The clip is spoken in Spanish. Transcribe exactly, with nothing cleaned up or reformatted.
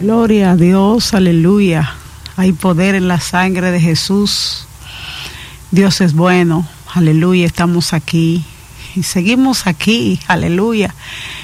Gloria a Dios, aleluya. Hay poder en la sangre de Jesús. Dios es bueno, aleluya. Estamos aquí y seguimos aquí, aleluya.